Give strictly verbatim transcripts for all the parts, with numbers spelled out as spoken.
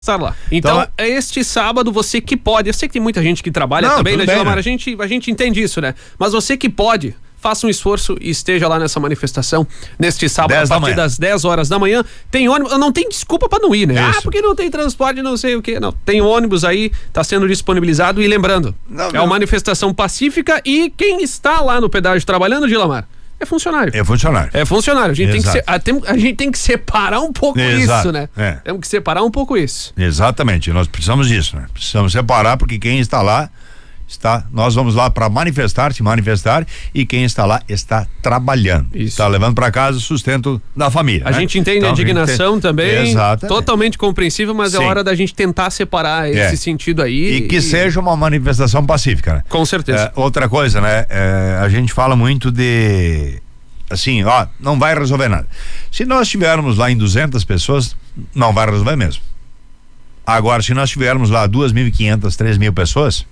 Estar lá. Então, então, este sábado, você que pode, eu sei que tem muita gente que trabalha não, também, né, Gilmar? A gente, a gente entende isso, né? Mas você que pode, faça um esforço e esteja lá nessa manifestação neste sábado, a partir das dez horas da manhã. Tem ônibus, não tem desculpa pra não ir, né? Isso. Ah, porque não tem transporte, não sei o quê. Não, tem ônibus aí, tá sendo disponibilizado e lembrando, não, é não. uma manifestação pacífica e quem está lá no pedágio trabalhando, Gilmar, é funcionário. É funcionário. É funcionário. A gente, tem que, se, a, tem, a gente tem que separar um pouco Exato. isso, né? É. Temos que separar um pouco isso. Exatamente. Nós precisamos disso, né? Precisamos separar porque quem está lá está, nós vamos lá para manifestar, se manifestar e quem está lá está trabalhando. Isso. Está levando para casa o sustento da família. A né? gente entende então, a indignação a gente tem... também. Exatamente. Totalmente compreensível, mas Sim. é hora da gente tentar separar esse é. sentido aí. E que e... seja uma manifestação pacífica, né? Com certeza. É, outra coisa, né? É, a gente fala muito de assim, ó, não vai resolver nada. Se nós tivermos lá em duzentas pessoas, não vai resolver mesmo. Agora, se nós tivermos lá duas mil e quinhentas, três mil pessoas,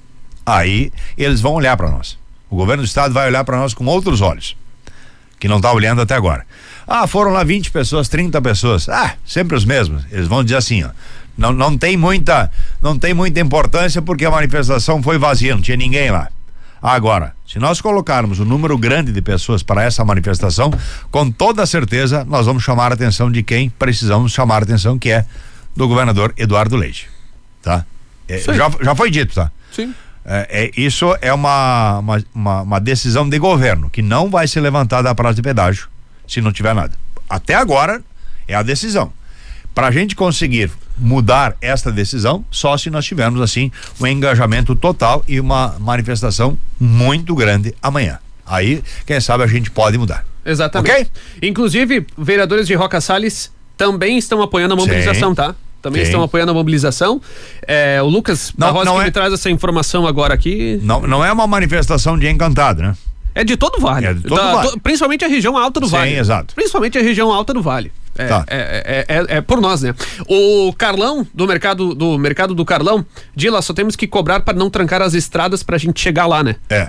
aí eles vão olhar para nós. O governo do estado vai olhar para nós com outros olhos, que não tá olhando até agora. Ah, foram lá vinte pessoas, trinta pessoas. Ah, sempre os mesmos. Eles vão dizer assim, ó, não, não tem muita, não tem muita importância porque a manifestação foi vazia, não tinha ninguém lá. Agora, se nós colocarmos um número grande de pessoas para essa manifestação, com toda certeza nós vamos chamar a atenção de quem precisamos chamar a atenção, que é do governador Eduardo Leite, tá? É, já, já foi dito, tá? Sim. É, é, isso é uma, uma, uma, uma decisão de governo que não vai ser levantada a prazo de pedágio se não tiver nada. Até agora é a decisão. Para a gente conseguir mudar esta decisão, só se nós tivermos assim um engajamento total e uma manifestação muito grande amanhã. Aí, quem sabe a gente pode mudar. Exatamente. Ok? Inclusive, vereadores de Roca Salles também estão apoiando a mobilização, Sim. tá? Também Sim. estão apoiando a mobilização. É, o Lucas não, Barroso não que é... me traz essa informação agora aqui. Não, não é uma manifestação de Encantado, né? É de todo o Vale. É de todo da, vale. To, principalmente a região alta do Sim, Vale. exato. Principalmente a região alta do Vale. É, tá. é, é, é, é por nós, né? O Carlão, do mercado do mercado do Carlão, Dila, só temos que cobrar para não trancar as estradas pra gente chegar lá, né? É.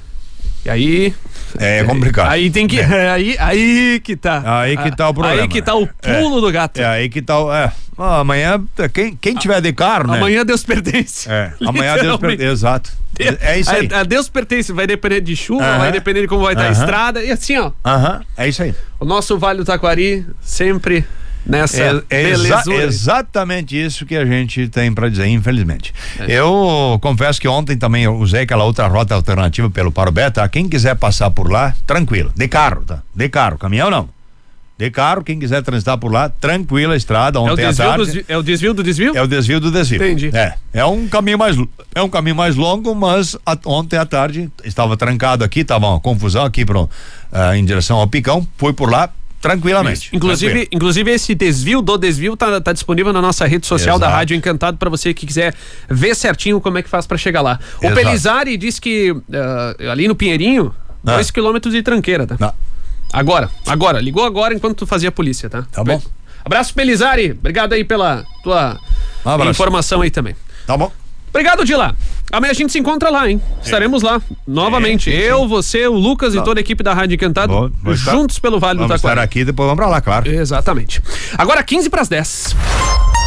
E aí... É complicado. Aí tem que... É. Aí, aí que tá. Aí que tá o problema. Aí que tá o pulo é. do gato. É aí que tá o... É. Ah, amanhã, quem, quem tiver de carro, né? Amanhã Deus pertence. É. Amanhã Deus pertence, exato. É isso aí. A, a Deus pertence, vai depender de chuva, uh-huh. vai depender de como vai estar uh-huh. a estrada, e assim, ó. Aham, uh-huh. É isso aí. O nosso Vale do Taquari sempre... Nessa é, é exa- belezura. Exatamente isso que a gente tem para dizer, infelizmente. É. Eu confesso que ontem também eu usei aquela outra rota alternativa pelo Parobé, tá? Quem quiser passar por lá, tranquilo. De carro, tá? De carro, caminhão não. De carro, quem quiser transitar por lá, tranquila a estrada, ontem à tarde. Do, é o desvio do desvio? É o desvio do desvio. Entendi. É, é um caminho mais, é um caminho mais longo, mas a, ontem à tarde estava trancado aqui, estava uma confusão aqui pro, uh, em direção ao Picão, fui por lá, tranquilamente. Isso. Inclusive, tranquilo. inclusive esse desvio do desvio tá, tá disponível na nossa rede social Exato. Da Rádio Encantado para você que quiser ver certinho como é que faz para chegar lá. O Exato. Pelizari diz que uh, ali no Pinheirinho, ah. dois quilômetros de tranqueira, tá? Não. Agora, agora, ligou agora enquanto tu fazia a polícia, tá? Tá bom. Abraço, Pelizari, obrigado aí pela tua um informação aí também. Tá bom. Obrigado, Dila. Amanhã a gente se encontra lá, hein? Estaremos lá, novamente. É, sim, sim. Eu, você, o Lucas Não. e toda a equipe da Rádio Encantado, vou, vou juntos estar, pelo Vale do Taquari. Vamos estar aqui e depois vamos pra lá, claro. Exatamente. Agora quinze para as dez.